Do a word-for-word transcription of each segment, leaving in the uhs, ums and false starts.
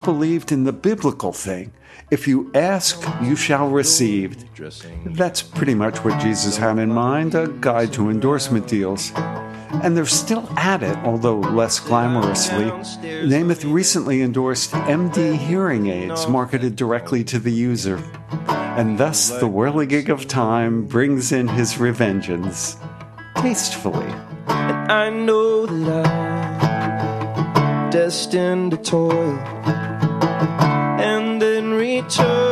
believed in the biblical thing. If you ask, you shall receive. That's pretty much what Jesus had in mind, a guide to endorsement deals. And they're still at it, although less glamorously. Namath recently endorsed M D hearing aids marketed directly to the user. And thus the whirligig of time brings in his revengeance. Tastefully. And I know that I'm destined to toil, and in return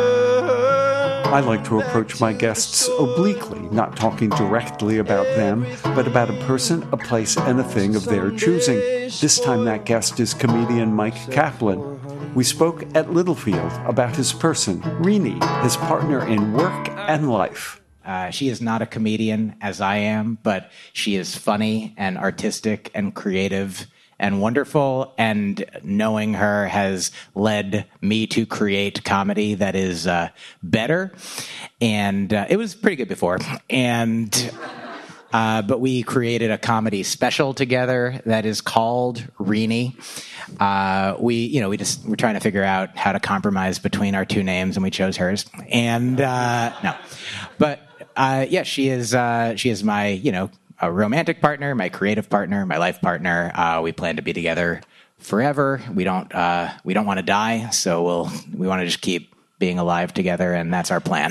I like to approach my guests obliquely, not talking directly about them, but about a person, a place, and a thing of their choosing. This time that guest is comedian Mike Kaplan. We spoke at Littlefield about his person, Rini, his partner in work and life. Uh, she is not a comedian, as I am, but she is funny and artistic and creative and wonderful, and knowing her has led me to create comedy that is uh, better. And uh, it was pretty good before. And uh, but we created a comedy special together that is called Rini. Uh, we, you know, we just we're trying to figure out how to compromise between our two names, and we chose hers. And uh, no, but uh, yeah, she is uh, she is my, you know, a romantic partner, my creative partner, my life partner. Uh, we plan to be together forever. We don't uh, we don't want to die, so we'll we want to just keep being alive together, and that's our plan.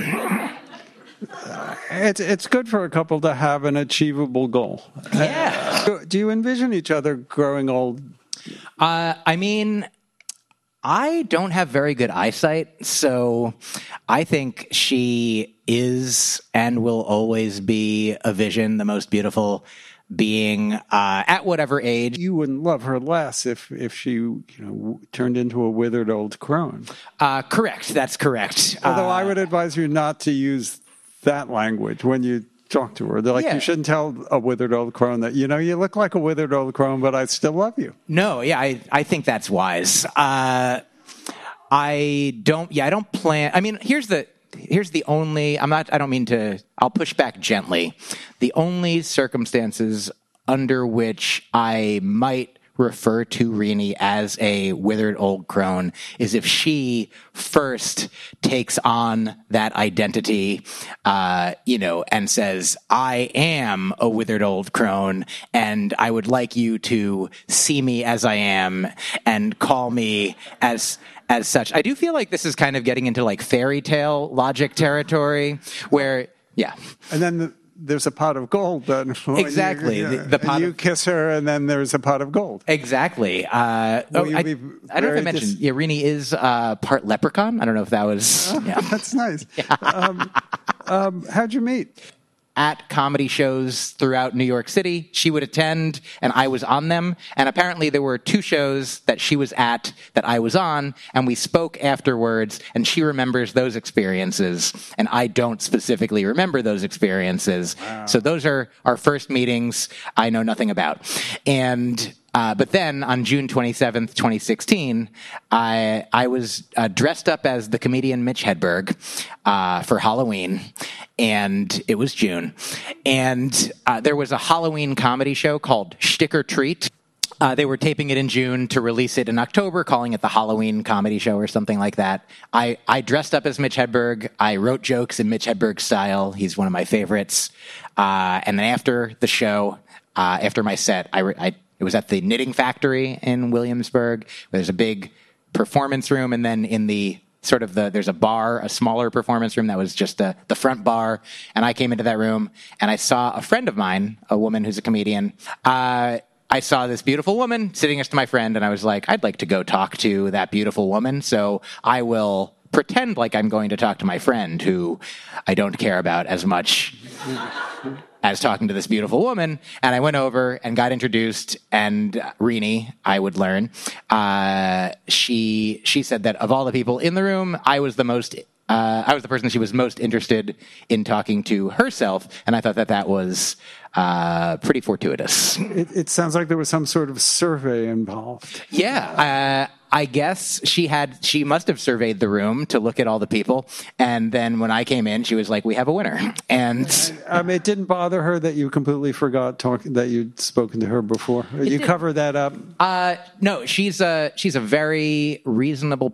Uh, it's it's good for a couple to have an achievable goal. Yeah. Uh, do you envision each other growing old? Uh, I mean, I don't have very good eyesight, so I think she is and will always be a vision, the most beautiful being uh, at whatever age. You wouldn't love her less if, if she, you know, turned into a withered old crone. Uh, correct. That's correct. Although uh, I would advise you not to use that language when you talk to her. They're like, yeah. You shouldn't tell a withered old crone that, you know, you look like a withered old crone, but I still love you. No, yeah, I, I think that's wise. Uh, I don't, yeah, I don't plan. I mean, here's the, here's the only, I'm not, I don't mean to, I'll push back gently. The only circumstances under which I might refer to Rini as a withered old crone is if she first takes on that identity, uh, you know, and says, I am a withered old crone, and I would like you to see me as I am and call me as as such. I do feel like this is kind of getting into like fairy tale logic territory where, yeah. And then the, there's a pot of gold. Then exactly. You, the, the pot and you of, kiss her, and then there's a pot of gold. Exactly. Uh, oh, I, I don't know if I mentioned, dis- yeah, Rini is uh, part leprechaun. I don't know if that was... Oh, yeah. That's nice. Yeah. um, um, how'd you meet? At comedy shows throughout New York City. She would attend, and I was on them. And apparently there were two shows that she was at that I was on, and we spoke afterwards, and she remembers those experiences, and I don't specifically remember those experiences. Wow. So those are our first meetings I know nothing about. And... Uh, but then on June twenty-seventh, twenty sixteen, I I was uh, dressed up as the comedian Mitch Hedberg uh, for Halloween, and it was June. And uh, there was a Halloween comedy show called Shtick or Treat. Uh, they were taping it in June to release it in October, calling it the Halloween comedy show or something like that. I, I dressed up as Mitch Hedberg. I wrote jokes in Mitch Hedberg's style. He's one of my favorites. Uh, and then after the show, uh, after my set, I, I It was at the Knitting Factory in Williamsburg, where there's a big performance room, and then in the sort of the, there's a bar, a smaller performance room that was just a, the front bar, and I came into that room, and I saw a friend of mine, a woman who's a comedian. Uh, I saw this beautiful woman sitting next to my friend, and I was like, I'd like to go talk to that beautiful woman, so I will pretend like I'm going to talk to my friend, who I don't care about as much as talking to this beautiful woman. And I went over and got introduced, and Rini, I would learn, uh, she she said that of all the people in the room, I was the most, uh, I was the person she was most interested in talking to herself, and I thought that that was uh, pretty fortuitous. It, it sounds like there was some sort of survey involved. Yeah, uh, I guess she had, she must have surveyed the room to look at all the people. And then when I came in, she was like, we have a winner. And um, it didn't bother her that you completely forgot talking, that you'd spoken to her before. You did. cover that up. Uh, no, she's a, she's a very reasonable